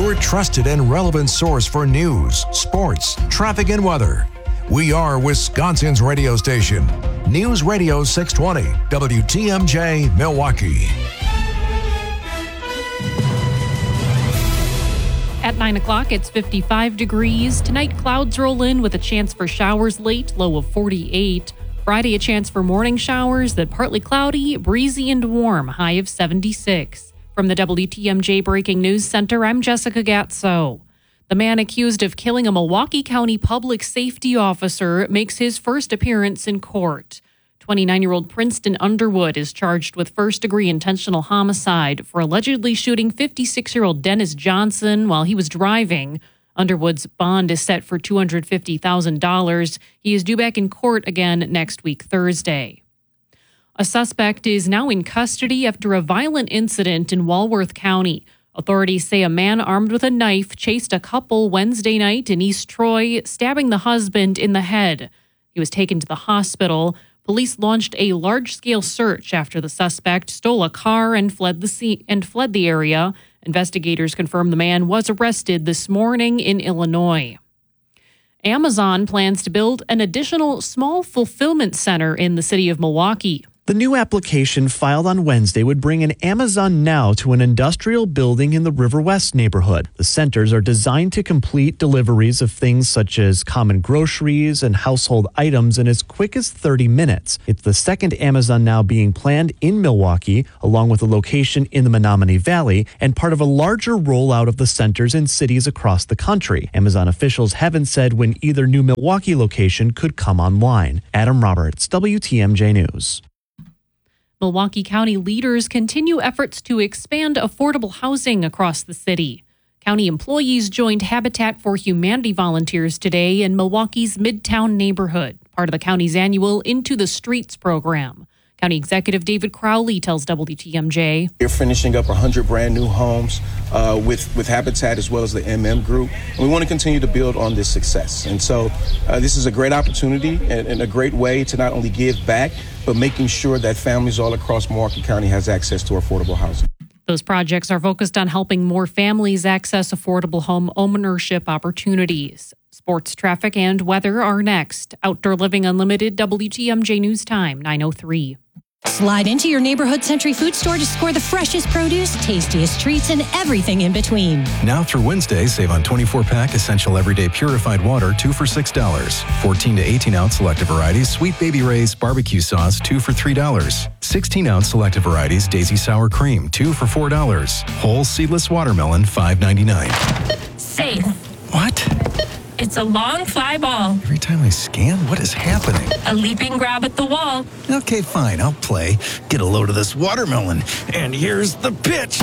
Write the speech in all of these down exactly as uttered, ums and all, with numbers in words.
your trusted and relevant source for news, sports, traffic, and weather. We are Wisconsin's radio station. News Radio six twenty, W T M J, Milwaukee. At nine o'clock, it's fifty-five degrees. Tonight, clouds roll in with a chance for showers late, low of forty-eight. Friday, a chance for morning showers, then partly cloudy, breezy, and warm, high of seventy-six. From the W T M J Breaking News Center, I'm Jessica Gatso. The man accused of killing a Milwaukee County public safety officer makes his first appearance in court. twenty-nine-year-old Princeton Underwood is charged with first-degree intentional homicide for allegedly shooting fifty-six-year-old Dennis Johnson while he was driving. Underwood's bond is set for two hundred fifty thousand dollars. He is due back in court again next week, Thursday. A suspect is now in custody after a violent incident in Walworth County. Authorities say a man armed with a knife chased a couple Wednesday night in East Troy, stabbing the husband in the head. He was taken to the hospital. Police launched a large-scale search after the suspect stole a car and fled the scene and fled the area. Investigators confirmed the man was arrested this morning in Illinois. Amazon plans to build an additional small fulfillment center in the city of Milwaukee. The new application filed on Wednesday would bring an Amazon Now to an industrial building in the River West neighborhood. The centers are designed to complete deliveries of things such as common groceries and household items in as quick as thirty minutes. It's the second Amazon Now being planned in Milwaukee, along with a location in the Menominee Valley, and part of a larger rollout of the centers in cities across the country. Amazon officials haven't said when either new Milwaukee location could come online. Adam Roberts, W T M J News. Milwaukee County leaders continue efforts to expand affordable housing across the city. County employees joined Habitat for Humanity volunteers today in Milwaukee's Midtown neighborhood, part of the county's annual Into the Streets program. County Executive David Crowley tells W T M J. We're finishing up one hundred brand new homes uh, with, with Habitat as well as the M M Group. And we want to continue to build on this success. And so uh, this is a great opportunity and, and a great way to not only give back, but making sure that families all across Milwaukee County has access to affordable housing. Those projects are focused on helping more families access affordable home ownership opportunities. Sports, traffic, and weather are next. Outdoor Living Unlimited, W T M J News Time, nine oh three. Slide into your neighborhood Century Food Store to score the freshest produce, tastiest treats, and everything in between. Now through Wednesday, save on twenty-four pack Essential Everyday Purified Water, two for six dollars. fourteen to eighteen ounce selective varieties, Sweet Baby Ray's Barbecue Sauce, two for three dollars. sixteen ounce selective varieties, Daisy Sour Cream, two for four dollars. Whole seedless watermelon, five ninety-nine. Safe. What? It's a long fly ball. Every time I scan, what is happening? A leaping grab at the wall. Okay, fine, I'll play. Get a load of this watermelon. And here's the pitch.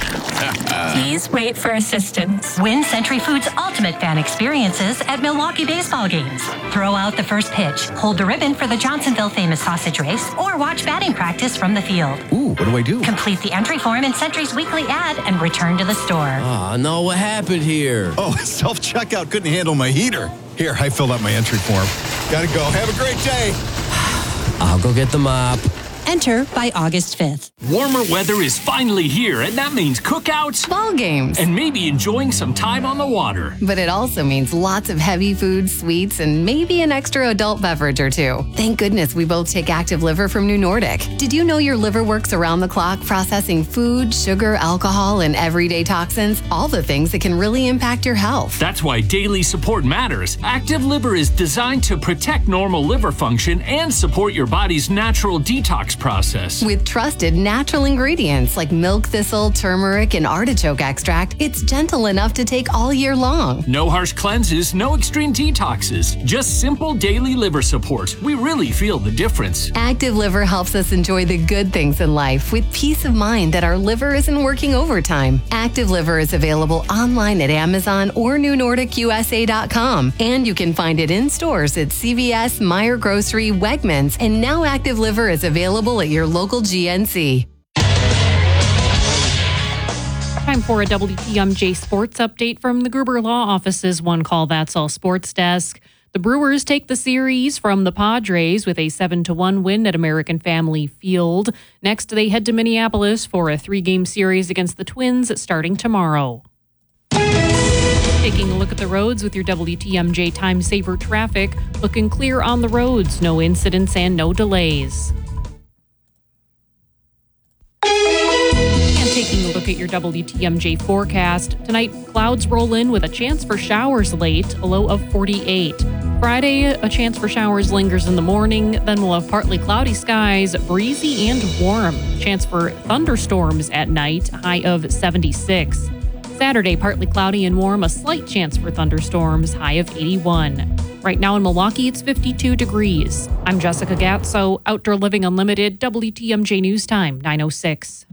Please wait for assistance. Win Century Foods Ultimate Fan Experiences at Milwaukee baseball games. Throw out the first pitch, hold the ribbon for the Johnsonville Famous Sausage Race, or watch batting practice from the field. Ooh, what do I do? Complete the entry form in Century's weekly ad and return to the store. Ah, oh, no, what happened here? Oh, self-checkout couldn't handle my heater. Here, I filled out my entry form. Gotta go. Have a great day. I'll go get the mop. Enter by August fifth. Warmer weather is finally here, and that means cookouts, ball games, and maybe enjoying some time on the water. But it also means lots of heavy food, sweets, and maybe an extra adult beverage or two. Thank goodness we both take Active Liver from New Nordic. Did you know your liver works around the clock processing food, sugar, alcohol, and everyday toxins? All the things that can really impact your health. That's why daily support matters. Active Liver is designed to protect normal liver function and support your body's natural detox process. With trusted natural ingredients like milk thistle, turmeric, and artichoke extract, it's gentle enough to take all year long. No harsh cleanses, no extreme detoxes, just simple daily liver support. We really feel the difference. Active Liver helps us enjoy the good things in life with peace of mind that our liver isn't working overtime. Active Liver is available online at Amazon or new nordic U S A dot com, and you can find it in stores at C V S, Meijer Grocery, Wegmans, and now Active Liver is available at your local G N C. Time for a W T M J sports update from the Gruber Law Office's One Call That's All Sports Desk. The Brewers take the series from the Padres with a seven to one win at American Family Field. Next, they head to Minneapolis for a three-game series against the Twins starting tomorrow. Taking a look at the roads with your W T M J Time Saver traffic. Looking clear on the roads. No incidents and no delays. And taking a look at your W T M J forecast. Tonight, clouds roll in with a chance for showers late, a low of forty-eight. Friday, a chance for showers lingers in the morning. Then we'll have partly cloudy skies, breezy and warm. Chance for thunderstorms at night, high of seventy-six. Saturday, partly cloudy and warm, a slight chance for thunderstorms, high of eighty-one. Right now in Milwaukee, it's fifty-two degrees. I'm Jessica Gatso, Outdoor Living Unlimited, W T M J News Time, nine oh six.